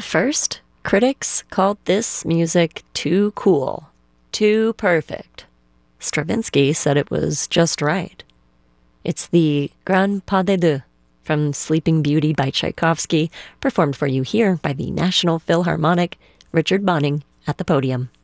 First, critics called this music too cool, too perfect. Stravinsky said it was just right. It's the Grand Pas de Deux from Sleeping Beauty by Tchaikovsky, performed for you here by the National Philharmonic, Richard Bonning at the podium.